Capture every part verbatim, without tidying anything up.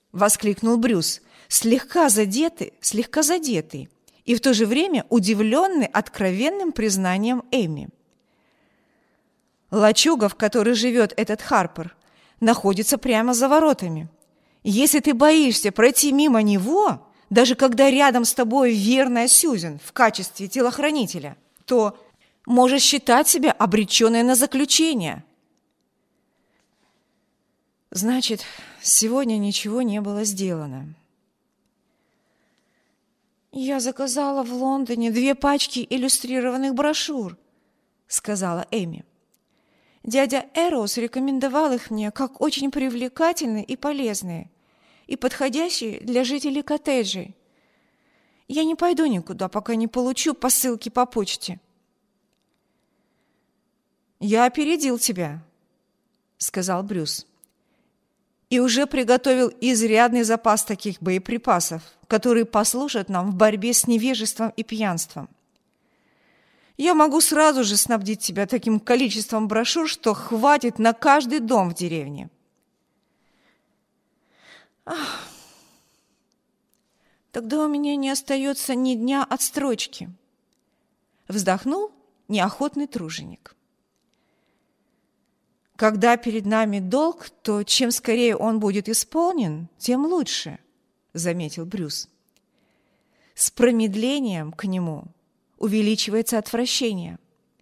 — воскликнул Брюс, слегка задетый, слегка задетый и в то же время удивленный откровенным признанием Эми. «Лачуга, в которой живет этот Харпер, находится прямо за воротами. Если ты боишься пройти мимо него, даже когда рядом с тобой верная Сьюзен в качестве телохранителя, то можешь считать себя обреченной на заключение». Значит, сегодня ничего не было сделано. «Я заказала в Лондоне две пачки иллюстрированных брошюр», — сказала Эми. «Дядя Эроуз рекомендовал их мне как очень привлекательные и полезные, и подходящие для жителей коттеджей. Я не пойду никуда, пока не получу посылки по почте». «Я опередил тебя», — сказал Брюс, «и уже приготовил изрядный запас таких боеприпасов, которые послужат нам в борьбе с невежеством и пьянством. Я могу сразу же снабдить тебя таким количеством брошюр, что хватит на каждый дом в деревне». «Ах, тогда у меня не остается ни дня отстрочки», — вздохнул неохотный труженик. «Когда перед нами долг, то чем скорее он будет исполнен, тем лучше», — заметил Брюс. «С промедлением к нему увеличивается отвращение.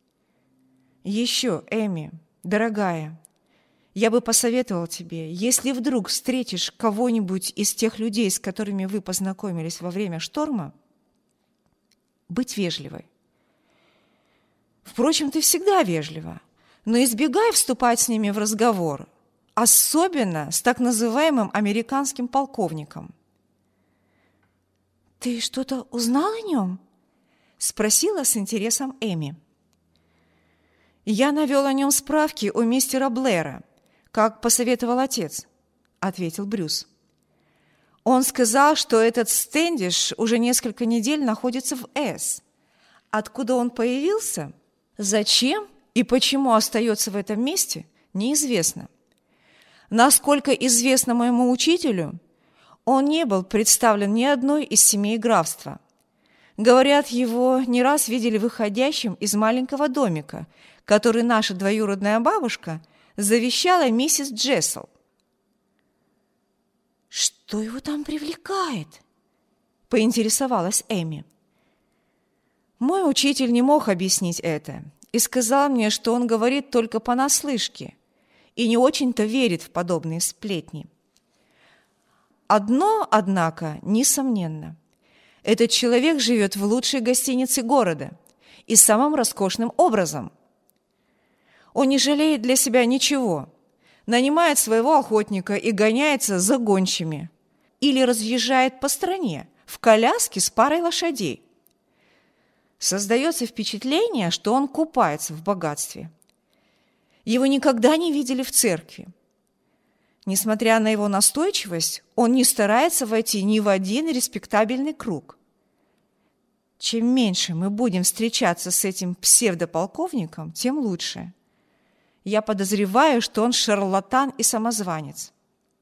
Еще, Эми, дорогая, я бы посоветовал тебе, если вдруг встретишь кого-нибудь из тех людей, с которыми вы познакомились во время шторма, быть вежливой. Впрочем, ты всегда вежлива, но избегай вступать с ними в разговор, особенно с так называемым американским полковником». «Ты что-то узнал о нем?» — спросила с интересом Эми. «Я навел о нем справки у мистера Блэра, как посоветовал отец», — ответил Брюс. «Он сказал, что этот Стэндиш уже несколько недель находится в С. Откуда он появился, зачем и почему остается в этом месте, неизвестно. Насколько известно моему учителю, он не был представлен ни одной из семей графства. Говорят, его не раз видели выходящим из маленького домика, который наша двоюродная бабушка завещала миссис Джессел». «Что его там привлекает?» — поинтересовалась Эми. «Мой учитель не мог объяснить это и сказал мне, что он говорит только понаслышке и не очень-то верит в подобные сплетни. Одно, однако, несомненно. Этот человек живет в лучшей гостинице города и самым роскошным образом. Он не жалеет для себя ничего, нанимает своего охотника и гоняется за гончими или разъезжает по стране в коляске с парой лошадей. Создается впечатление, что он купается в богатстве. Его никогда не видели в церкви. Несмотря на его настойчивость, он не старается войти ни в один респектабельный круг. Чем меньше мы будем встречаться с этим псевдополковником, тем лучше. Я подозреваю, что он шарлатан и самозванец».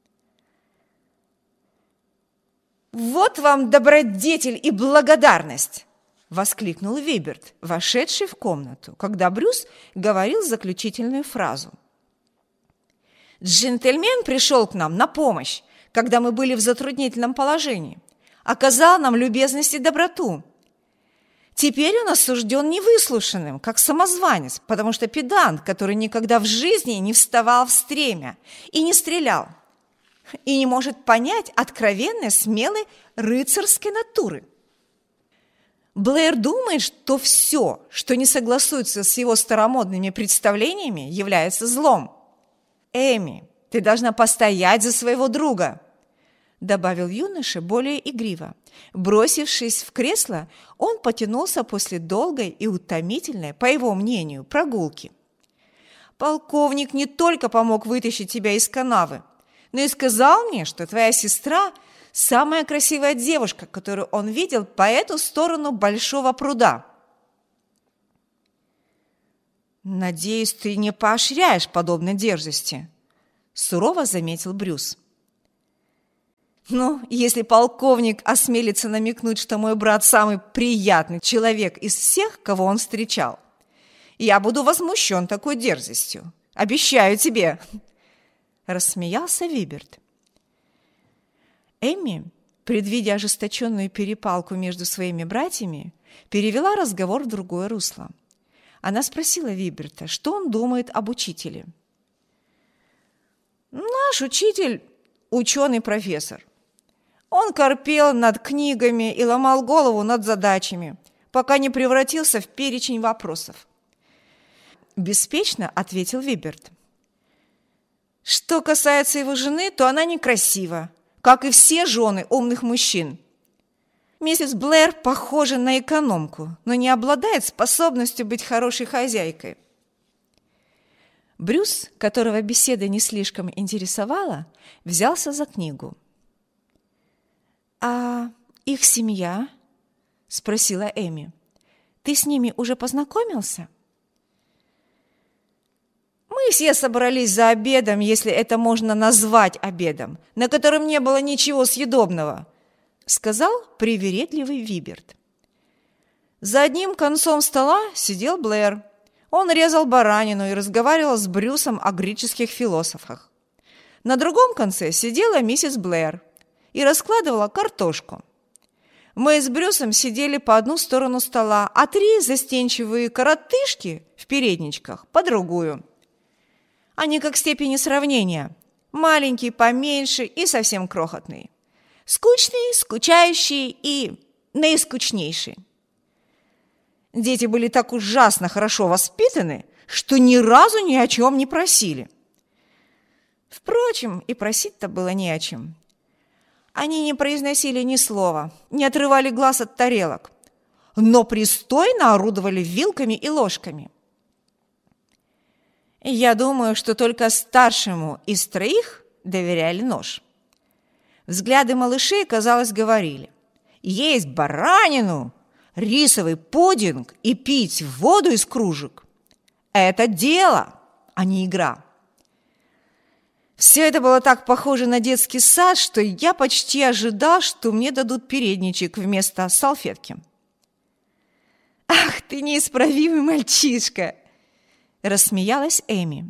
«Вот вам добродетель и благодарность!» — воскликнул Виберт, вошедший в комнату, когда Брюс говорил заключительную фразу. «Джентльмен пришел к нам на помощь, когда мы были в затруднительном положении, оказал нам любезность и доброту. Теперь он осужден невыслушанным, как самозванец, потому что педант, который никогда в жизни не вставал в стремя и не стрелял, и не может понять откровенной, смелой рыцарской натуры. Блэр думает, что все, что не согласуется с его старомодными представлениями, является злом. Эми, ты должна постоять за своего друга», — добавил юноша более игриво. Бросившись в кресло, он потянулся после долгой и утомительной, по его мнению, прогулки. «Полковник не только помог вытащить тебя из канавы, но и сказал мне, что твоя сестра – самая красивая девушка, которую он видел по эту сторону большого пруда». «Надеюсь, ты не поощряешь подобной дерзости», – сурово заметил Брюс. Ну, если полковник осмелится намекнуть, что мой брат самый приятный человек из всех, кого он встречал, я буду возмущен такой дерзостью. Обещаю тебе!» Рассмеялся Виберт. Эмми, предвидя ожесточенную перепалку между своими братьями, перевела разговор в другое русло. Она спросила Виберта, что он думает об учителе. «Наш учитель – ученый-профессор. Он корпел над книгами и ломал голову над задачами, пока не превратился в перечень вопросов». Беспечно ответил Виберт. «Что касается его жены, то она некрасива, как и все жены умных мужчин. Миссис Блэр похожа на экономку, но не обладает способностью быть хорошей хозяйкой». Брюс, которого беседа не слишком интересовала, взялся за книгу. «А их семья?» – спросила Эми. «Ты с ними уже познакомился?» «Мы все собрались за обедом, если это можно назвать обедом, на котором не было ничего съедобного», – сказал привередливый Виберт. За одним концом стола сидел Блэр. Он резал баранину и разговаривал с Брюсом о греческих философах. На другом конце сидела миссис Блэр и раскладывала картошку. Мы с Брюсом сидели по одну сторону стола, а три застенчивые коротышки в передничках по другую. Они как степени сравнения. Маленький, поменьше и совсем крохотный. Скучный, скучающий и наискучнейший. Дети были так ужасно хорошо воспитаны, что ни разу ни о чем не просили. Впрочем, и просить-то было не о чем. Они не произносили ни слова, не отрывали глаз от тарелок, но пристойно орудовали вилками и ложками. Я думаю, что только старшему из троих доверяли нож. Взгляды малышей, казалось, говорили: «Есть баранину, рисовый пудинг и пить воду из кружек – это дело, а не игра». Все это было так похоже на детский сад, что я почти ожидал, что мне дадут передничек вместо салфетки. «Ах, ты неисправимый мальчишка!» – рассмеялась Эми.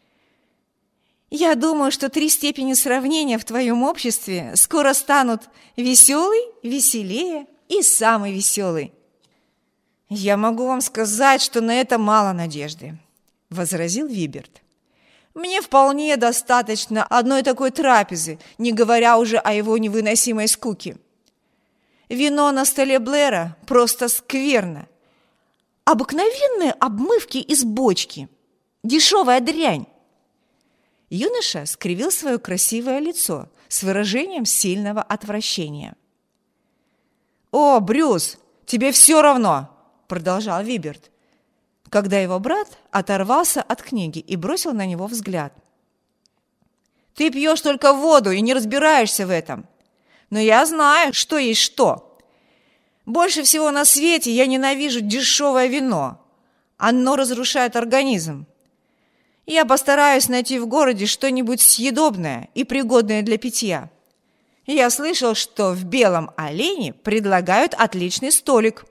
«Я думаю, что три степени сравнения в твоем обществе скоро станут веселый, веселее и самый веселый». «Я могу вам сказать, что на это мало надежды», – возразил Виберт. «Мне вполне достаточно одной такой трапезы, не говоря уже о его невыносимой скуке. Вино на столе Блэра просто скверно. Обыкновенные обмывки из бочки, дешевая дрянь». Юноша скривил свое красивое лицо с выражением сильного отвращения. «О, Брюс, тебе все равно!» – продолжал Виберт, когда его брат оторвался от книги и бросил на него взгляд. «Ты пьешь только воду и не разбираешься в этом. Но я знаю, что есть что. Больше всего на свете я ненавижу дешевое вино. Оно разрушает организм. Я постараюсь найти в городе что-нибудь съедобное и пригодное для питья. Я слышал, что в Белом Олене предлагают отличный столик».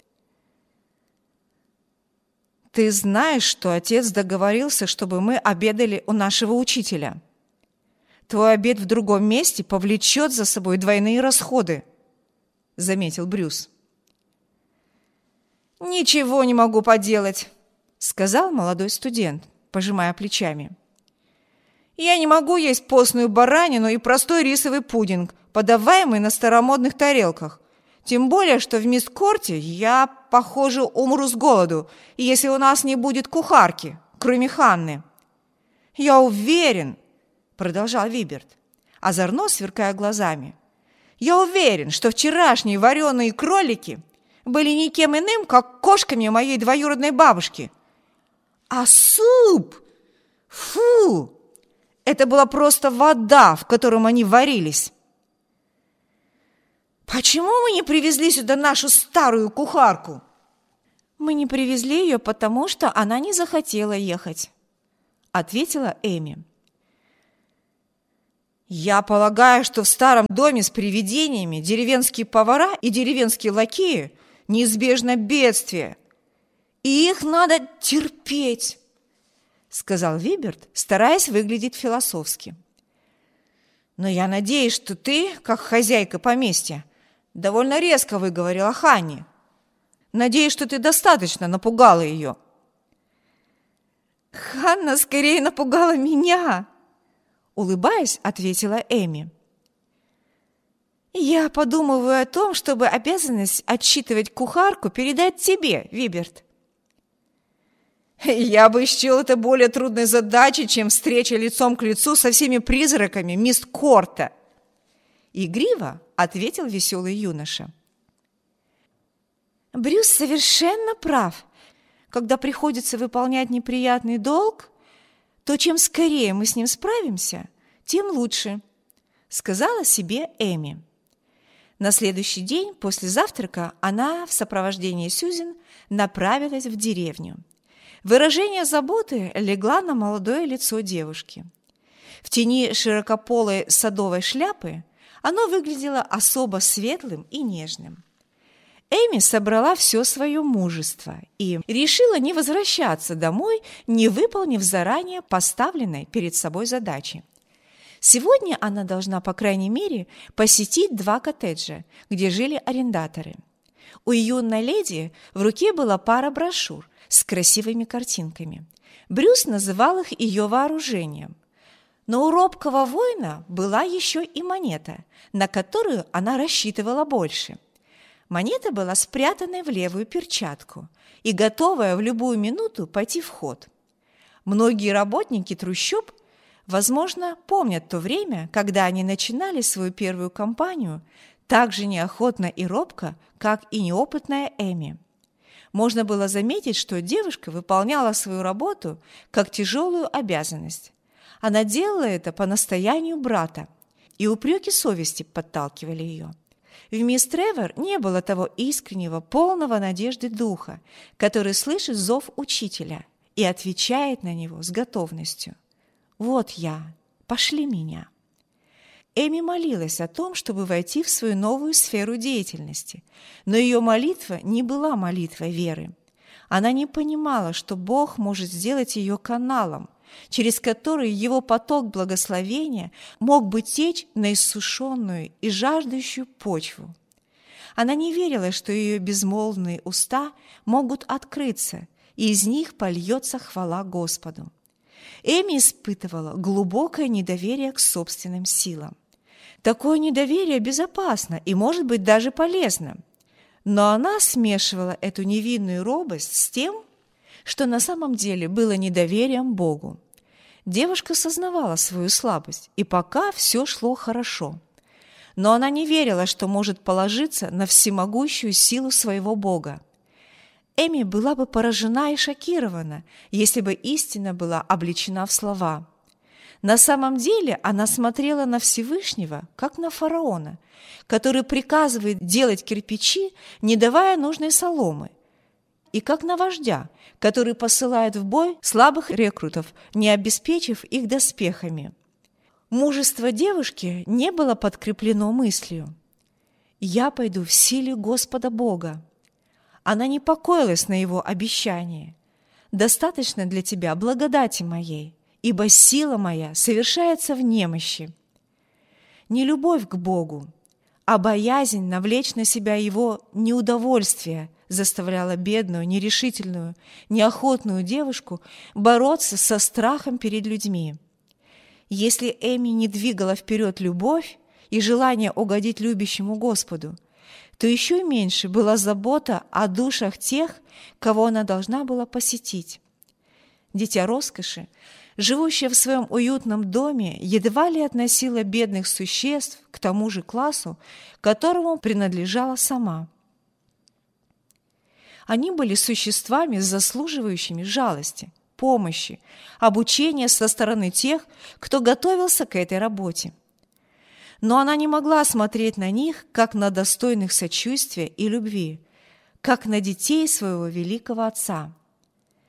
«Ты знаешь, что отец договорился, чтобы мы обедали у нашего учителя? Твой обед в другом месте повлечет за собой двойные расходы», — заметил Брюс. «Ничего не могу поделать», — сказал молодой студент, пожимая плечами. «Я не могу есть постную баранину и простой рисовый пудинг, подаваемый на старомодных тарелках. Тем более, что в мисс-корте я, похоже, умру с голоду, если у нас не будет кухарки, кроме Ханны». «Я уверен», — продолжал Виберт, озорно сверкая глазами, «я уверен, что вчерашние вареные кролики были никем иным, как кошками моей двоюродной бабушки. А суп! Фу! Это была просто вода, в котором они варились. Почему мы не привезли сюда нашу старую кухарку?» «Мы не привезли ее, потому что она не захотела ехать», — ответила Эми. Я полагаю, что в старом доме с привидениями деревенские повара и деревенские лакеи – неизбежно бедствие, и их надо терпеть, сказал Виберт, стараясь выглядеть философски. Но я надеюсь, что ты, как хозяйка поместья, довольно резко выговорила Ханне. Надеюсь, что ты достаточно напугала ее. Ханна скорее напугала меня, улыбаясь, ответила Эми. Я подумываю о том, чтобы обязанность отчитывать кухарку передать тебе, Виберт. Я бы счел это более трудной задачей, чем встреча лицом к лицу со всеми призраками мисс Корта. Игриво ответил веселый юноша. Брюс совершенно прав. Когда приходится выполнять неприятный долг, то чем скорее мы с ним справимся, тем лучше, сказала себе Эми. На следующий день после завтрака она в сопровождении Сьюзен направилась в деревню. Выражение заботы легло на молодое лицо девушки. В тени широкополой садовой шляпы оно выглядело особо светлым и нежным. Эми собрала все свое мужество и решила не возвращаться домой, не выполнив заранее поставленной перед собой задачи. Сегодня она должна, по крайней мере, посетить два коттеджа, где жили арендаторы. У юной леди в руке была пара брошюр с красивыми картинками. Брюс называл их ее вооружением. Но у робкого воина была еще и монета, на которую она рассчитывала больше. Монета была спрятанной в левую перчатку и готовая в любую минуту пойти в ход. Многие работники трущоб, возможно, помнят то время, когда они начинали свою первую кампанию так же неохотно и робко, как и неопытная Эми. Можно было заметить, что девушка выполняла свою работу как тяжелую обязанность. Она делала это по настоянию брата, и упреки совести подталкивали ее. В мисс Тревор не было того искреннего, полного надежды духа, который слышит зов учителя и отвечает на него с готовностью. «Вот я, пошли меня». Эми молилась о том, чтобы войти в свою новую сферу деятельности, но ее молитва не была молитвой веры. Она не понимала, что Бог может сделать ее каналом, через который его поток благословения мог бы течь на иссушенную и жаждущую почву. Она не верила, что ее безмолвные уста могут открыться, и из них польется хвала Господу. Эми испытывала глубокое недоверие к собственным силам. Такое недоверие безопасно и, может быть, даже полезно. Но она смешивала эту невинную робость с тем, что на самом деле было недоверием Богу. Девушка сознавала свою слабость, и пока все шло хорошо. Но она не верила, что может положиться на всемогущую силу своего Бога. Эми была бы поражена и шокирована, если бы истина была облечена в слова. На самом деле она смотрела на Всевышнего, как на фараона, который приказывает делать кирпичи, не давая нужной соломы, и как на вождя, который посылает в бой слабых рекрутов, не обеспечив их доспехами. Мужество девушки не было подкреплено мыслью: «Я пойду в силе Господа Бога». Она не покоилась на его обещании: «Достаточно для тебя благодати моей, ибо сила моя совершается в немощи». Не любовь к Богу, а боязнь навлечь на себя его неудовольствие заставляла бедную, нерешительную, неохотную девушку бороться со страхом перед людьми. Если Эми не двигала вперед любовь и желание угодить любящему Господу, то еще меньше была забота о душах тех, кого она должна была посетить. Дитя роскоши, живущая в своем уютном доме, едва ли относила бедных существ к тому же классу, которому принадлежала сама. Они были существами, заслуживающими жалости, помощи, обучения со стороны тех, кто готовился к этой работе. Но она не могла смотреть на них, как на достойных сочувствия и любви, как на детей своего великого Отца.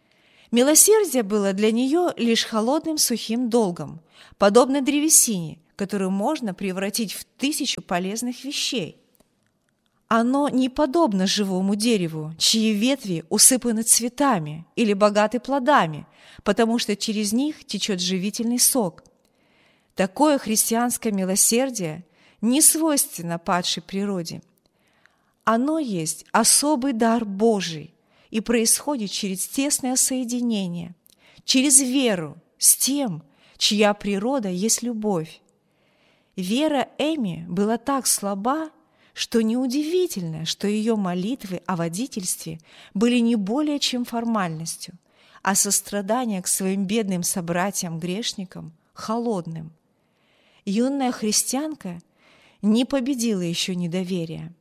Милосердие было для нее лишь холодным сухим долгом, подобно древесине, которую можно превратить в тысячу полезных вещей. Оно не подобно живому дереву, чьи ветви усыпаны цветами или богаты плодами, потому что через них течет живительный сок. Такое христианское милосердие не свойственно падшей природе. Оно есть особый дар Божий и происходит через тесное соединение, через веру с тем, чья природа есть любовь. Вера Эми была так слаба, что неудивительно, что ее молитвы о водительстве были не более чем формальностью, а сострадание к своим бедным собратьям-грешникам – холодным. Юная христианка не победила еще недоверие.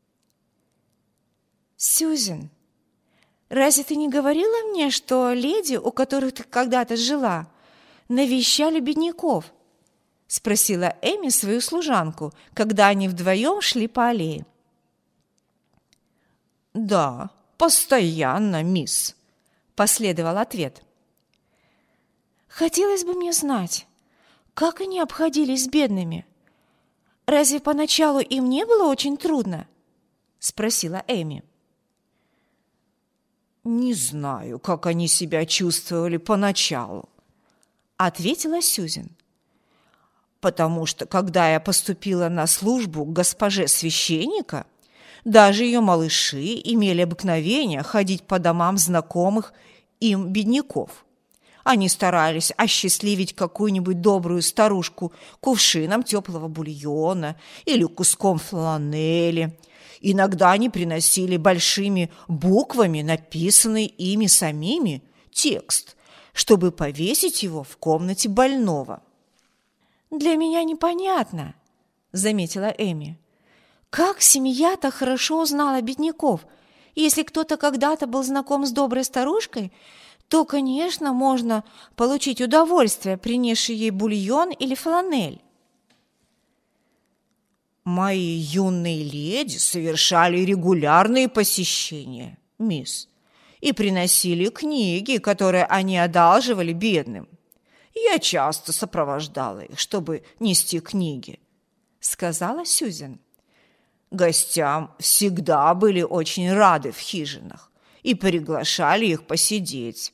«Сьюзен, разве ты не говорила мне, что леди, у которых ты когда-то жила, навещали бедняков?» — спросила Эми свою служанку, когда они вдвоем шли по аллее. «Да, постоянно, мисс», — последовал ответ. «Хотелось бы мне знать, как они обходились с бедными. Разве поначалу им не было очень трудно?» — спросила Эми. «Не знаю, как они себя чувствовали поначалу», — ответила Сьюзен. «Потому что, когда я поступила на службу к госпоже священника, даже ее малыши имели обыкновение ходить по домам знакомых им бедняков. Они старались осчастливить какую-нибудь добрую старушку кувшином теплого бульона или куском фланели. Иногда они приносили большими буквами написанный ими самими текст, чтобы повесить его в комнате больного». «Для меня непонятно», — заметила Эми. «Как семья так хорошо узнала бедняков? Если кто-то когда-то был знаком с доброй старушкой, то, конечно, можно получить удовольствие, принесший ей бульон или фланель». «Мои юные леди совершали регулярные посещения, мисс, и приносили книги, которые они одалживали бедным. Я часто сопровождала их, чтобы нести книги», — сказала Сьюзен. «Гостям всегда были очень рады в хижинах и приглашали их посидеть».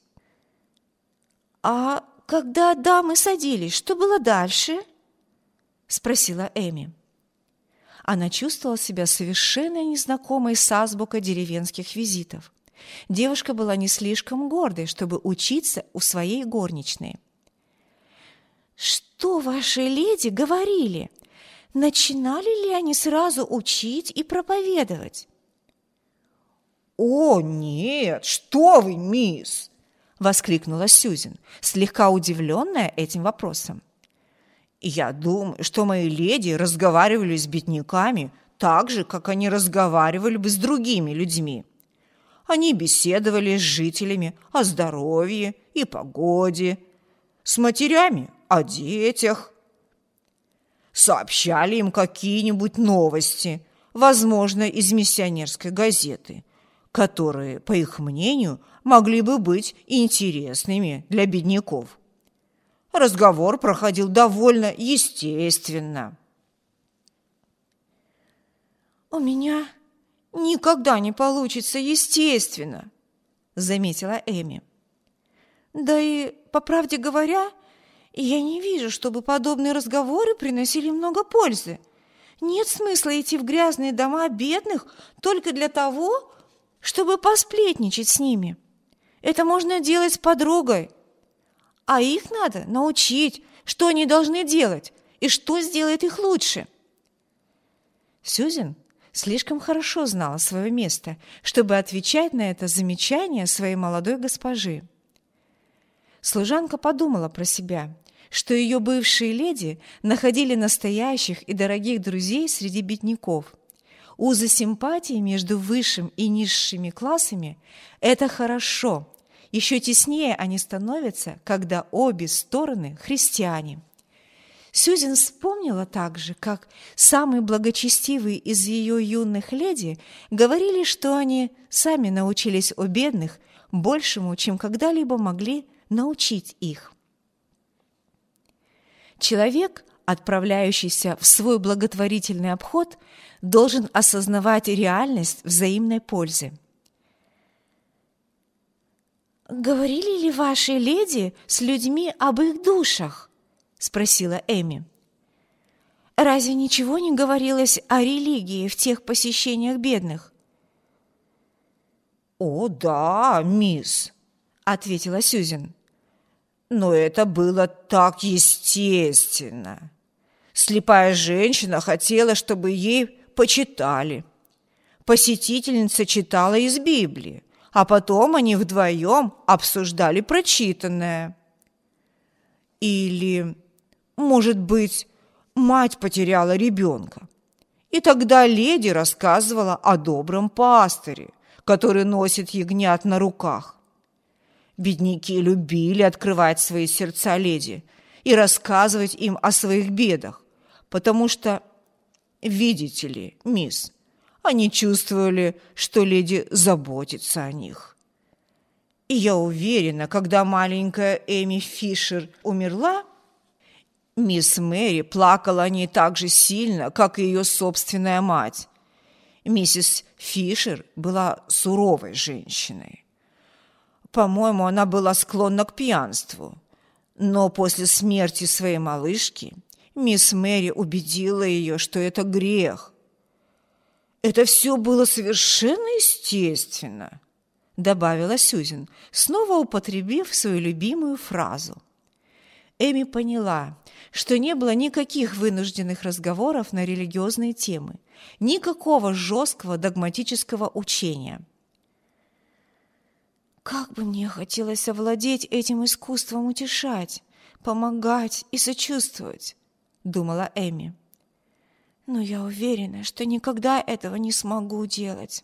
«А когда дамы садились, что было дальше?» — спросила Эми. Она чувствовала себя совершенно незнакомой с азбукой деревенских визитов. Девушка была не слишком гордой, чтобы учиться у своей горничной. «Что ваши леди говорили? Начинали ли они сразу учить и проповедовать?» «О, нет, что вы, мисс!» — воскликнула Сьюзен, слегка удивленная этим вопросом. «Я думаю, что мои леди разговаривали с бедняками так же, как они разговаривали бы с другими людьми. Они беседовали с жителями о здоровье и погоде, с матерями о детях, сообщали им какие-нибудь новости, возможно, из миссионерской газеты, которые, по их мнению, могли бы быть интересными для бедняков. Разговор проходил довольно естественно». «У меня никогда не получится естественно», — заметила Эми. «Да и, по правде говоря, я не вижу, чтобы подобные разговоры приносили много пользы. Нет смысла идти в грязные дома бедных только для того, чтобы посплетничать с ними. Это можно делать с подругой, а их надо научить, что они должны делать и что сделает их лучше». Сьюзен слишком хорошо знала свое место, чтобы отвечать на это замечание своей молодой госпожи. Служанка подумала про себя, что ее бывшие леди находили настоящих и дорогих друзей среди бедняков. Узы симпатии между высшим и низшими классами – это хорошо. Еще теснее они становятся, когда обе стороны – христиане. Сьюзен вспомнила также, как самые благочестивые из ее юных леди говорили, что они сами научились у бедных большему, чем когда-либо могли научить их. Человек, отправляющийся в свой благотворительный обход, должен осознавать реальность взаимной пользы. «Говорили ли ваши леди с людьми об их душах?» – спросила Эми. «Разве ничего не говорилось о религии в тех посещениях бедных?» «О, да, мисс», – ответила Сьюзен. «Но это было так естественно. Слепая женщина хотела, чтобы ей почитали. Посетительница читала из Библии, а потом они вдвоем обсуждали прочитанное. Или, может быть, мать потеряла ребенка, и тогда леди рассказывала о добром пастыре, который носит ягнят на руках. Бедняки любили открывать свои сердца леди и рассказывать им о своих бедах, потому что, видите ли, мисс, они чувствовали, что леди заботится о них. И я уверена, когда маленькая Эми Фишер умерла, мисс Мэри плакала о ней так же сильно, как и ее собственная мать. Миссис Фишер была суровой женщиной. По-моему, она была склонна к пьянству. Но после смерти своей малышки мисс Мэри убедила ее, что это грех. «Это все было совершенно естественно», – добавила Сьюзен, снова употребив свою любимую фразу. Эми поняла, что не было никаких вынужденных разговоров на религиозные темы, никакого жесткого догматического учения. «Как бы мне хотелось овладеть этим искусством утешать, помогать и сочувствовать», – думала Эми. «Но я уверена, что никогда этого не смогу делать».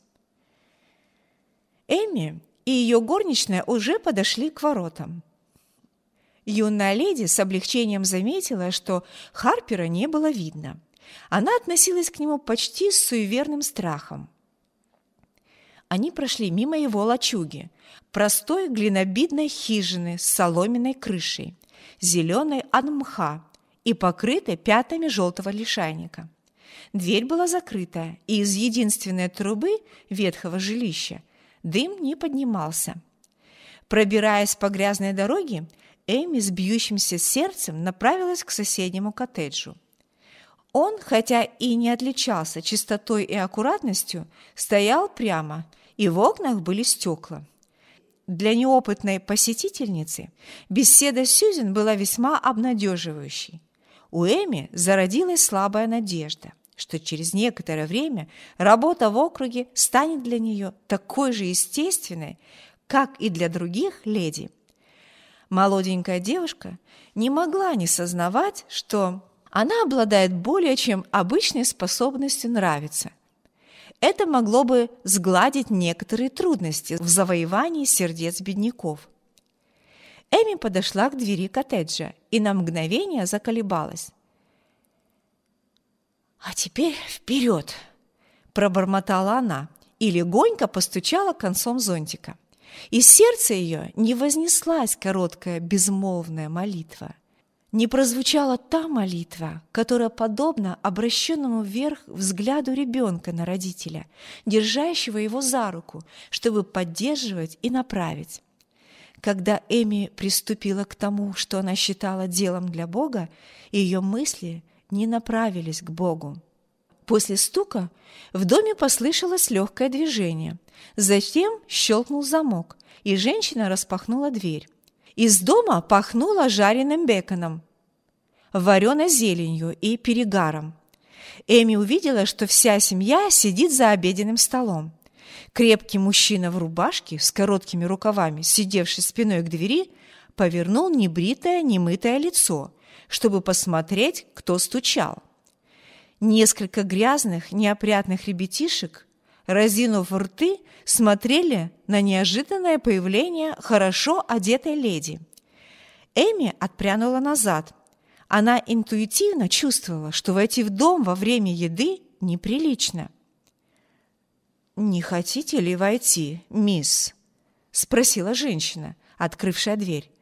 Эми и ее горничная уже подошли к воротам. Юная леди с облегчением заметила, что Харпера не было видно. Она относилась к нему почти с суеверным страхом. Они прошли мимо его лачуги, простой глинобитной хижины с соломенной крышей, зеленой от мха и покрытой пятнами желтого лишайника. Дверь была закрыта, и из единственной трубы ветхого жилища дым не поднимался. Пробираясь по грязной дороге, Эми с бьющимся сердцем направилась к соседнему коттеджу. Он, хотя и не отличался чистотой и аккуратностью, стоял прямо, и в окнах были стекла. Для неопытной посетительницы беседа с Сьюзен была весьма обнадеживающей. У Эми зародилась слабая надежда, что через некоторое время работа в округе станет для нее такой же естественной, как и для других леди. Молоденькая девушка не могла не сознавать, что она обладает более чем обычной способностью нравиться. Это могло бы сгладить некоторые трудности в завоевании сердец бедняков. Эми подошла к двери коттеджа и на мгновение заколебалась. «А теперь вперед!» – пробормотала она и легонько постучала концом зонтика. Из сердца ее не вознеслась короткая безмолвная молитва. Не прозвучала та молитва, которая подобна обращенному вверх взгляду ребенка на родителя, держащего его за руку, чтобы поддерживать и направить. Когда Эми приступила к тому, что она считала делом для Бога, ее мысли не направились к Богу. После стука в доме послышалось легкое движение. Затем щелкнул замок, и женщина распахнула дверь. Из дома пахнуло жареным беконом, вареной зеленью и перегаром. Эми увидела, что вся семья сидит за обеденным столом. Крепкий мужчина в рубашке с короткими рукавами, сидевший спиной к двери, повернул небритое, немытое лицо, чтобы посмотреть, кто стучал. Несколько грязных, неопрятных ребятишек, разинув рты, смотрели на неожиданное появление хорошо одетой леди. Эми отпрянула назад. Она интуитивно чувствовала, что войти в дом во время еды неприлично. «Не хотите ли войти, мисс?» – спросила женщина, открывшая дверь.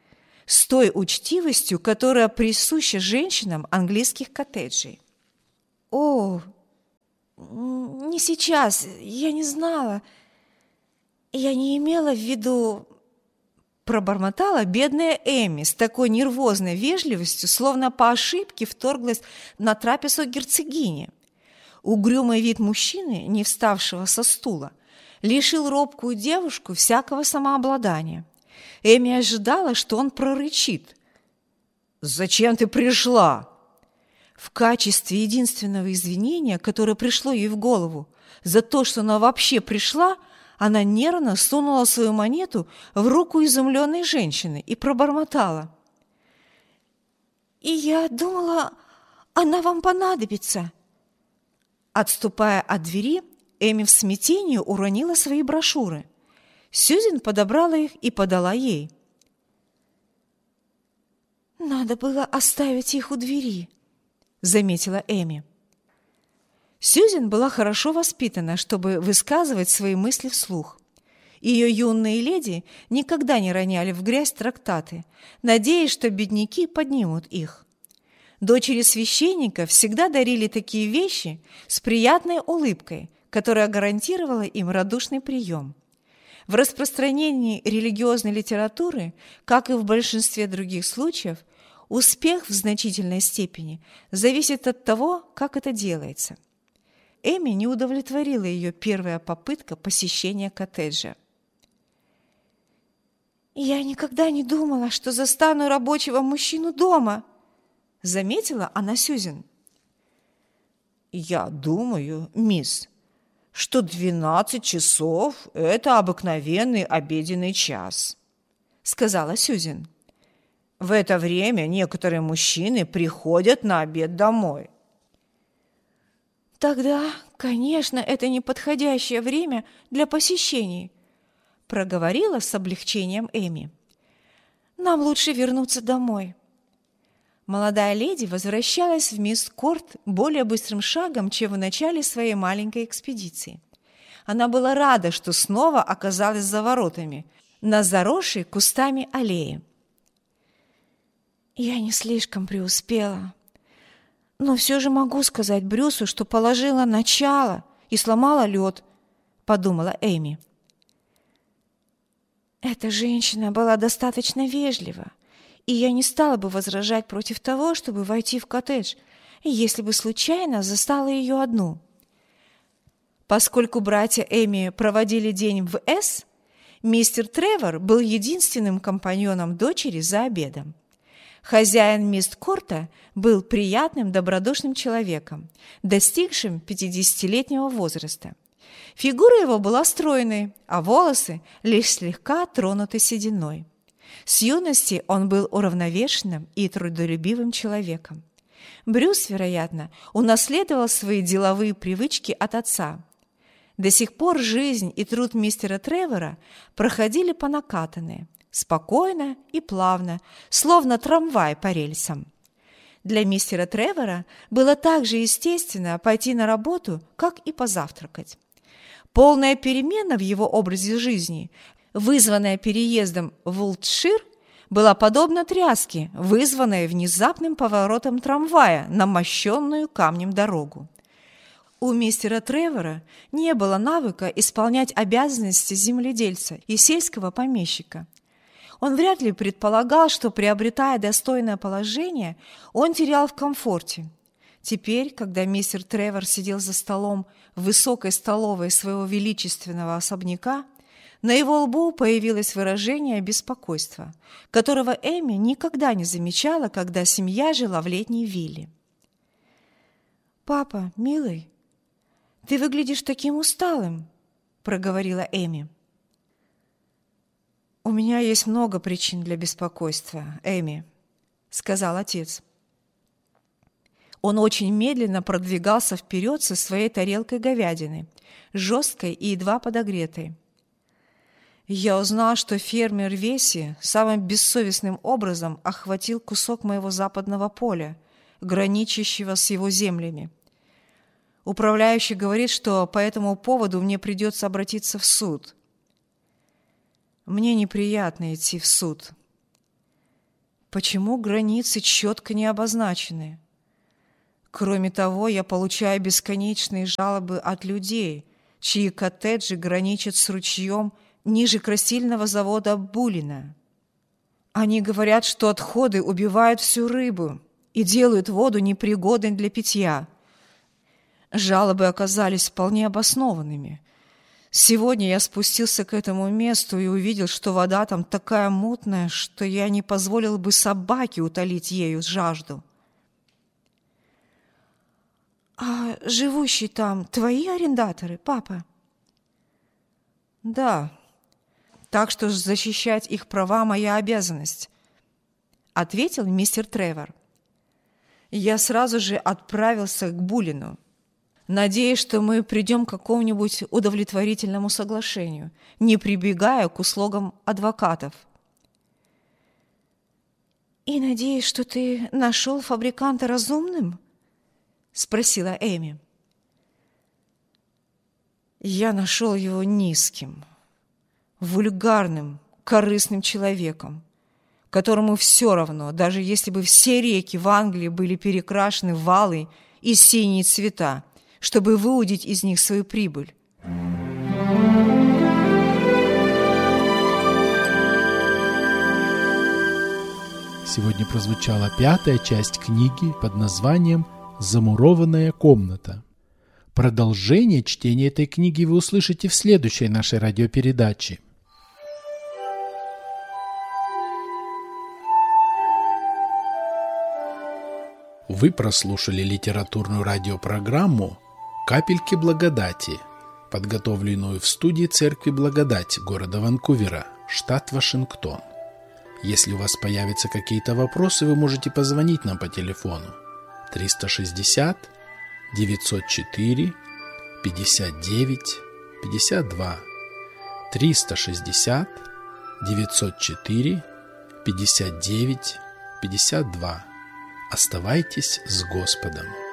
с той учтивостью, которая присуща женщинам английских коттеджей. «О, не сейчас, я не знала. Я не имела в виду...» Пробормотала бедная Эми с такой нервозной вежливостью, словно по ошибке вторглась на трапезу герцогини. Угрюмый вид мужчины, не вставшего со стула, лишил робкую девушку всякого самообладания. Эми ожидала, что он прорычит: «Зачем ты пришла?» В качестве единственного извинения, которое пришло ей в голову, за то, что она вообще пришла, она нервно сунула свою монету в руку изумленной женщины и пробормотала: «И я думала, она вам понадобится». Отступая от двери, Эми в смятении уронила свои брошюры. Сьюзен подобрала их и подала ей. «Надо было оставить их у двери», — заметила Эми. Сьюзен была хорошо воспитана, чтобы высказывать свои мысли вслух. Ее юные леди никогда не роняли в грязь трактаты, надеясь, что бедняки поднимут их. Дочери священника всегда дарили такие вещи с приятной улыбкой, которая гарантировала им радушный прием. В распространении религиозной литературы, как и в большинстве других случаев, успех в значительной степени зависит от того, как это делается. Эми не удовлетворила ее первая попытка посещения коттеджа. «Я никогда не думала, что застану рабочего мужчину дома», — заметила она Сьюзен. «Я думаю, мисс, что двенадцать часов – это обыкновенный обеденный час», – сказала Сьюзен. «В это время некоторые мужчины приходят на обед домой». «Тогда, конечно, это неподходящее время для посещений», – проговорила с облегчением Эми. «Нам лучше вернуться домой». Молодая леди возвращалась в Мисс-Корт более быстрым шагом, чем в начале своей маленькой экспедиции. Она была рада, что снова оказалась за воротами, на заросшей кустами аллее. «Я не слишком преуспела, но все же могу сказать Брюсу, что положила начало и сломала лед», — подумала Эми. «Эта женщина была достаточно вежлива, и я не стала бы возражать против того, чтобы войти в коттедж, если бы случайно застала ее одну». Поскольку братья Эми проводили день в С, мистер Тревор был единственным компаньоном дочери за обедом. Хозяин Мисс-Корта был приятным, добродушным человеком, достигшим пятидесятилетнего возраста. Фигура его была стройной, а волосы лишь слегка тронуты сединой. С юности он был уравновешенным и трудолюбивым человеком. Брюс, вероятно, унаследовал свои деловые привычки от отца. До сих пор жизнь и труд мистера Тревора проходили по накатанной, спокойно и плавно, словно трамвай по рельсам. Для мистера Тревора было так же естественно пойти на работу, как и позавтракать. Полная перемена в его образе жизни, вызванная переездом в Вултшир, была подобна тряске, вызванной внезапным поворотом трамвая на мощенную камнем дорогу. У мистера Тревора не было навыка исполнять обязанности земледельца и сельского помещика. Он вряд ли предполагал, что, приобретая достойное положение, он терял в комфорте. Теперь, когда мистер Тревор сидел за столом в высокой столовой своего величественного особняка, на его лбу появилось выражение беспокойства, которого Эми никогда не замечала, когда семья жила в летней вилле. «Папа, милый, ты выглядишь таким усталым», — проговорила Эми. «У меня есть много причин для беспокойства, Эми», — сказал отец. Он очень медленно продвигался вперед со своей тарелкой говядины, жесткой и едва подогретой. «Я узнал, что фермер Веси самым бессовестным образом охватил кусок моего западного поля, граничащего с его землями. Управляющий говорит, что по этому поводу мне придется обратиться в суд. Мне неприятно идти в суд. Почему границы четко не обозначены? Кроме того, я получаю бесконечные жалобы от людей, чьи коттеджи граничат с ручьем ниже красильного завода Булина. Они говорят, что отходы убивают всю рыбу и делают воду непригодной для питья. Жалобы оказались вполне обоснованными. Сегодня я спустился к этому месту и увидел, что вода там такая мутная, что я не позволил бы собаке утолить ею жажду. «А живущие там твои арендаторы, папа?» «Да, так что защищать их права – моя обязанность», – ответил мистер Тревор. Я сразу же отправился к Булину, надеясь, что мы придем к какому-нибудь удовлетворительному соглашению, не прибегая к услугам адвокатов. «И надеюсь, что ты нашел фабриканта разумным?» – спросила Эми. Я нашел его низким, вульгарным, корыстным человеком, которому все равно, даже если бы все реки в Англии были перекрашены в алый и синие цвета, чтобы выудить из них свою прибыль. Сегодня прозвучала пятая часть книги под названием «Замурованная комната». Продолжение чтения этой книги вы услышите в следующей нашей радиопередаче. Вы прослушали литературную радиопрограмму «Капельки благодати», подготовленную в студии Церкви Благодати города Ванкувера, штат Вашингтон. Если у вас появятся какие-то вопросы, вы можете позвонить нам по телефону триста шестьдесят девятьсот четыре пятьдесят девять пятьдесят два, триста шестьдесят девятьсот четыре пятьдесят девять пятьдесят два. Оставайтесь с Господом.